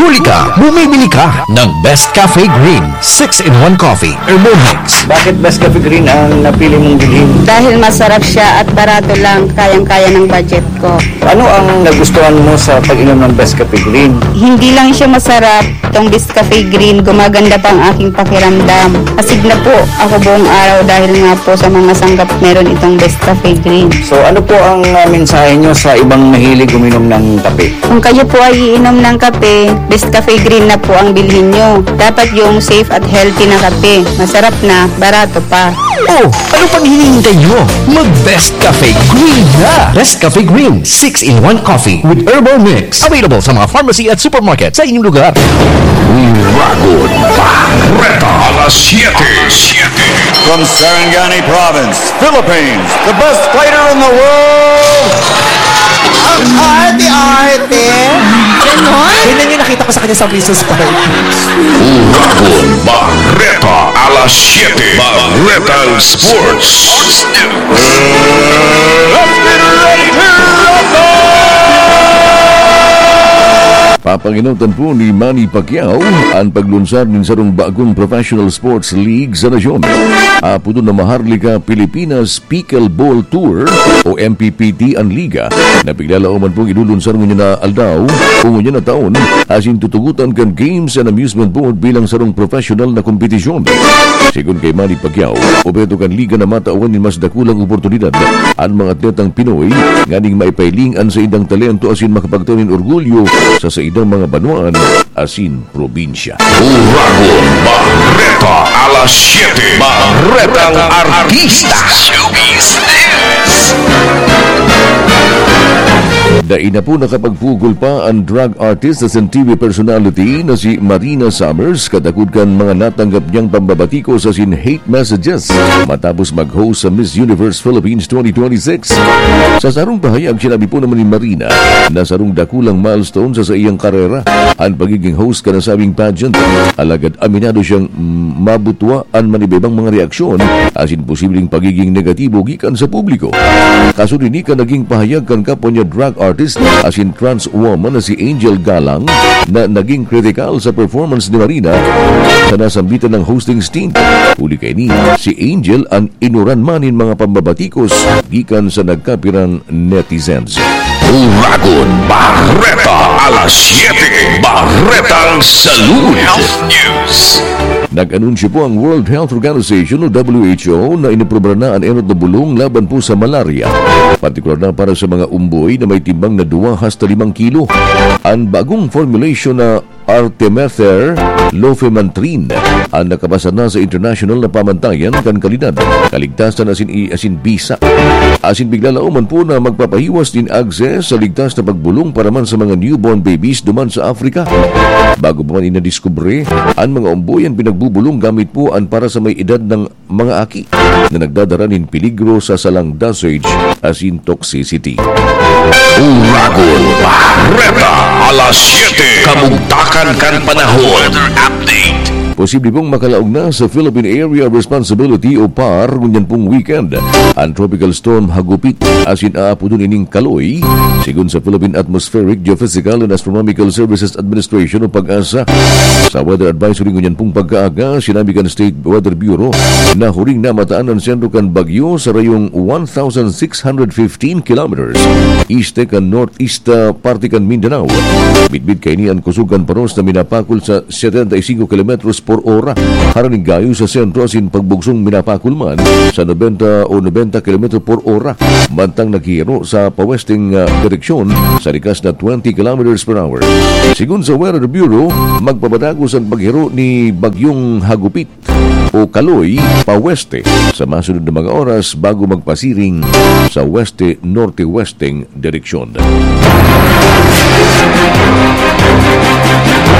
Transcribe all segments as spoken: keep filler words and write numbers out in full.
Huli ka, bumibili ka ng Best Cafe Green six in one Coffee Herbal Mix. Bakit Best Cafe Green ang napili mong bilhin? Dahil masarap siya at barato lang, kayang-kaya ng budget ko. Ano ang nagustuhan mo sa pag-inom ng Best Cafe Green? Hindi lang siya masarap, itong Best Cafe Green, gumaganda pa ang aking pakiramdam. Asig na po ako buong araw dahil nga po sa mga sanggap meron itong Best Cafe Green. So ano po ang uh, mensahe nyo sa ibang mahilig uminom ng kape? Kung kayo po ay iinom ng kape, Best Cafe Green na po ang bilhin nyo. Dapat yung safe at healthy na kape. Masarap na, barato pa. Oh, ano pang hinihintay nyo? Mag-Best Cafe Green na! Best Cafe Green six in one Coffee with Herbal Mix. Available sa mga pharmacy at supermarket sa inyong lugar. Uragon Barreta alas siete. From Sarangani Province, Philippines, the best fighter in the world, ang arte-arte. Ganon? Ganyan yung nakita ko sa kanya sa Princess Park. Uragon Barreta alas siete. Barreta Sports News. Let's get ready to rumble! Papanginutan po ni Manny Pacquiao ang paglunsad ng sarong bagong professional sports league sa nasyon. Apo doon na Maharlika Pilipinas Pickleball Tour o M P P T ang liga na biglalauman pong ilulunsad ngunyan na aldaw o ngunyan na taon asin tutugutan kan games and amusement board bilang sarong professional na kompetisyon. Sigun kay Manny Pacquiao, obeto kan liga na matauhan ni mas dakulang oportunidad ang mga atletang Pinoy nganing maipailingan sa idang talento asin makapagtawin orgulyo sa sa idang mga banwaan asin probinsya. Uragon Barreta alas siete. Barretang Artista Showbiz News. Dahil na po nakapagpugol pa ang drag artist at T V personality na si Marina Summers katakod kan mga natanggap niyang pambabati ko sa sin hate messages matapos mag-host sa Miss Universe Philippines twenty twenty-six. Sa sarong pahayag, sinabi po naman ni Marina na sarong dakulang milestone sa sa iyang karera ang pagiging host ka na sabing pageant. Alagad aminado siyang mm, mabutwa ang manibibang mga reaksyon asin posibleng pagiging negatibo gikan sa publiko. Kaso rin ka naging pahayag kan kapwa niya drag artist asin trans woman na si Angel Galang na naging critical sa performance ni Marina sa nasambitan ng hosting stint. Uli kay ni si Angel ang inuran manin mga pambabatikos gikan sa nagkapirang netizens. Uragon Barreta alas siete. Barretang Salud Health News. Nag-anunsyo po ang World Health Organization o W H O na iniprobra na ang enot na bulong laban po sa malaria. Partikular na para sa mga umboy na may timbang na dua hasta limang kilo. Ang bagong formulation na Artemether Lofemantrine ang nakabasa na sa international na pamantayan kan kalidad, kaligtasan asin i asin bisa. Asin biglalauman po na magpapahiwas din access sa ligtas na pagbulong para man sa mga newborn babies duman sa Africa. Bago pa man inadiskubre, ang mga umboy ang pinagbubulong gamit po ang para sa may edad ng mga aki na nagdadaranin peligro sa salang dosage asin toxicity. Uragon Barreta alas siete. Kamugtakan kan panahon. Weather update. Posible pong makalaog na sa Philippine Area Responsibility o P A R ngunyan pong weekend ang Tropical Storm Hagupit asin aapo dun ining Kaloy sigun sa Philippine Atmospheric, Geophysical and Astronomical Services Administration o Pag-asa. Sa weather advisory ngunyan pong pagkaaga, sinabi kan State Weather Bureau na huring namataan ang sentro kan bagyo sa rayong one thousand six hundred fifteen kilometers east kan northeast parte kan Mindanao. Bitbit kay ni ang kusugan paros na minapakul sa seventy-five kilometers por ora. Haraning gayo sa sentro asin pagbugsong minapakul man sa ninety o ninety kilometers por ora. Bantang naghihiro sa pawesting uh, direksyon sa likas na twenty kilometers per hour. Sigun sa Weather Bureau, magpabadagos ang paghiro ni Bagyong Hagupit o Kaloy paweste sa masunod na mga oras bago magpasiring sa weste-norte-westeng direksyon.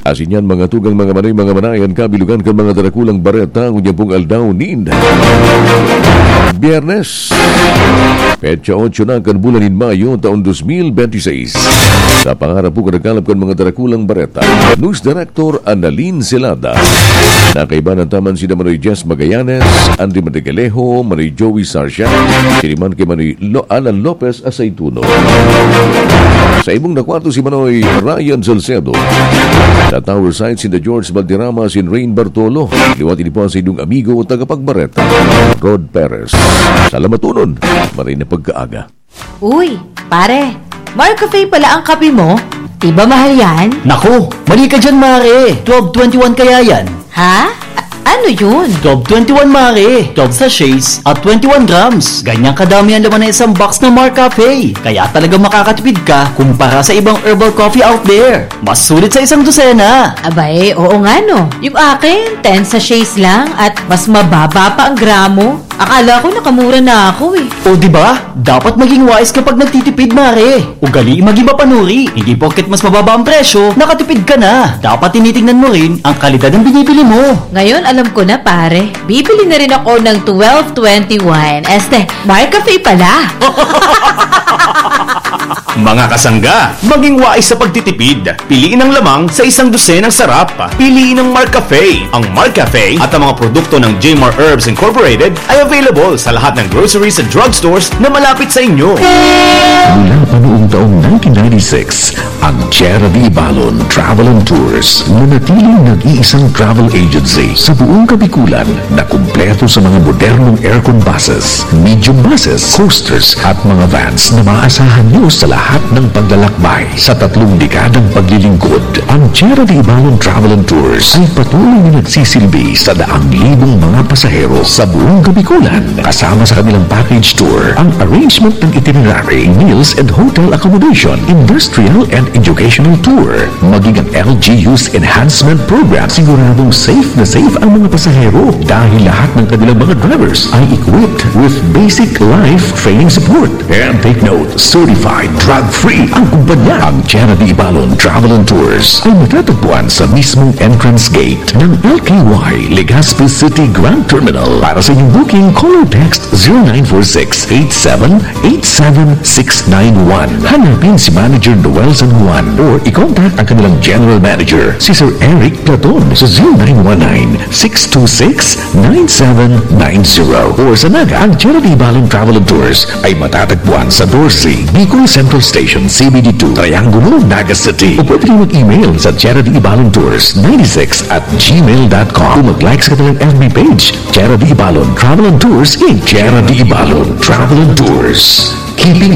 Asin yan mga tugang mga manay mga manayan kabilugan kan mga darakulang bareta ngunya pong aldaw nin. Biyernes, petsa otso na kan bulan in Mayo taon two thousand twenty-six. Sa pangarap po kanakalap kan mga darakulang bareta, News Director Annalyn Celada. Nakaibanan taman si Manoy Jess Magallanes, Andy Madegalejo, Manoy Joey Sarsia, siniman kay Manoy Lo Alan Lopez Aceituno. Sa ibong nakwarto si Manoy Ryan Salcedo. Sa Tower Site si George Valderrama sin Rain Bartolo. Liwat ini po sa idong amigo tagapagbareta, Rod Perez. Salamat unon, maray na pagkaaga. Uy, pare, Marcafe pala ang kape mo? Di ba mahal yan? Naku, mali ka dyan, Mare. twelve twenty-one kaya yan. Ha? A- ano yun? twelve twenty-one, Mare. twelve sachets at twenty-one grams. Ganyan kadami ang laman ng isang box ng Marcafe. Kaya talaga makakatipid ka kumpara sa ibang herbal coffee out there. Mas sulit sa isang dosena. Abay, oo nga no. Yung akin, ten sachets lang at mas mababa pa ang gramo. Akala ko nakamura na ako eh. O diba? Dapat maging wise kapag nagtitipid, Mare. Ugali maging mapanuri. Hindi porket mas mababa ang presyo, nakatipid ka na. Dapat tinitingnan mo rin ang kalidad ng binibili mo. Ngayon alam ko na pare. Bibili na rin ako ng twelve twenty-one. Este, Marcafe pala. Mga kasangga, maging wais sa pagtitipid. Piliin ang lamang sa isang dosenang sarap. Piliin ang Marcafe. Ang Marcafe at ang mga produkto ng J M A R Herbs Incorporated ay available sa lahat ng groceries at drugstores na malapit sa inyo. Mula pa noong taong nineteen ninety-six, ang Tierra de Ibalon Travel and Tours nanatiling nag-iisang travel agency sa buong Kabikulan na kumpleto sa mga modernong aircon buses, medium buses, coasters at mga vans na maaasahan nyo sa lahat ng paglalakbay. Sa tatlong dekadang paglilingkod, ang Tierra de Ibalon Travel and Tours ay patuloy na nagsisilbi sa daang libong mga pasahero sa buong Kabikulan. Kasama sa kanilang package tour, ang arrangement ng itinerary, meals and hotel accommodation, industrial and educational tour, maging ang L G U's enhancement program. Siguradong safe na safe ang mga pasahero dahil lahat ng kanilang mga drivers ay equipped with basic life training support. And take note, certified drug-free ang kumpanya. Ang Tierra de Ibalon Travel and Tours ay matatagpuan sa mismong entrance gate ng L K Y Legazpi City Grand Terminal. Para sa inyong booking, call or text zero nine four six, eight seven eight seven six nine one. Hanapin si Manager Noel San Juan or i-contact ang kanilang General Manager, si Sir Eric Platon sa zero nine one nine, six two six, nine seven nine zero. Or sa Naga, ang Tierra de Ibalon Travel and Tours ay matatagpuan sa Dorsey, Bicol Central Station, C B D two, Triangulo, Naga City. O pwede rin mag-email sa Tierra de Ibalon Tours ninety-six at gmail dot com. O mag-like sa kanilang F B page, Tierra de Ibalon Travel and Tours in Tierra de Ibalon Travel and Tours. Keeping